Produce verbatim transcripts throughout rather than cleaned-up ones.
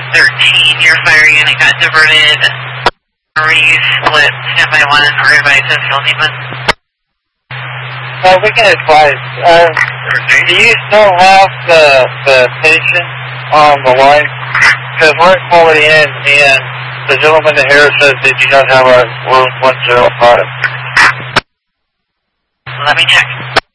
thirteen, your fire unit got diverted. Re-split, standby one and re-advise to field even. Uh, we can advise. Uh, do you still have the, the patient on the line? Because we're at Quality Inn, and the gentleman here says they do not have a room one oh five. Let me check.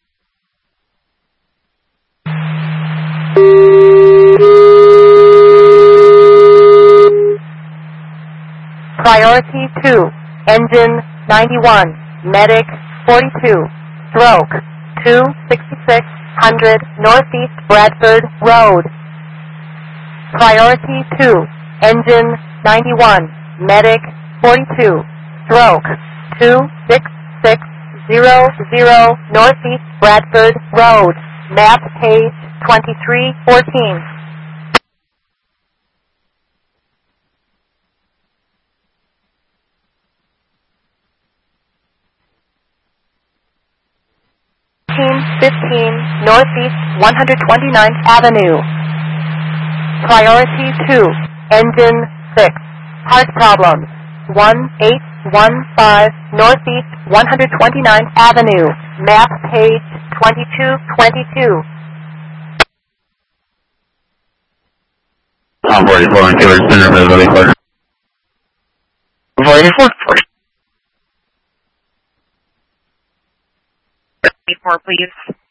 Priority two, engine ninety-one, medic forty-two, stroke two sixty-six hundred Northeast Bradford Road. Priority two, engine ninety-one, medic forty-two, stroke two sixty-six hundred Northeast Bradford Road. Map page twenty-three fourteen. fifteen Northeast one hundred twenty-ninth Avenue. Priority two, engine six, heart problems, one eight one five Northeast one hundred twenty-ninth Avenue. Map page twenty-two twenty-two. I'm forty-four and Taylor Center for the forty-four. forty-four. forty-four, please.